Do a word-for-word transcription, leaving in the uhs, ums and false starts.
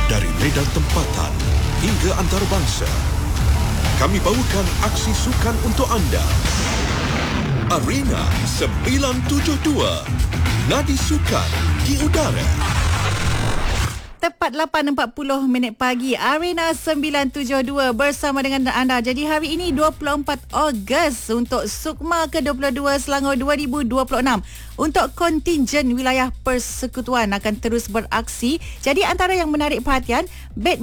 Dari medan tempatan hingga antarabangsa, kami bawakan aksi sukan untuk anda. Arena sembilan tujuh dua, nadi sukan di udara. Tepat lapan empat puluh minit pagi, Arena sembilan tujuh dua bersama dengan anda. Jadi hari ini dua puluh empat Ogos untuk Sukma ke dua puluh dua Selangor dua ribu dua puluh enam. Untuk kontingen wilayah persekutuan akan terus beraksi. Jadi antara yang menarik perhatian, bed